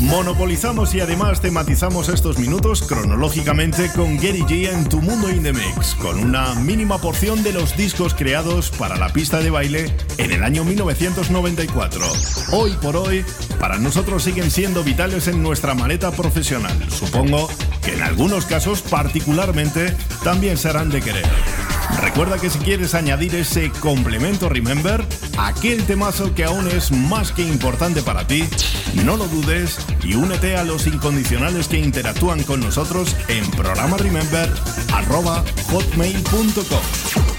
Monopolizamos y además tematizamos estos minutos cronológicamente con Gary G en Tu Mundo in the Mix, con una mínima porción de los discos creados para la pista de baile en el año 1994. Hoy por hoy, para nosotros siguen siendo vitales en nuestra maleta profesional. Supongo que en algunos casos particularmente también serán de querer. Recuerda que si quieres añadir ese complemento Remember, aquel temazo que aún es más que importante para ti, no lo dudes y únete a los incondicionales que interactúan con nosotros en programaremember@hotmail.com.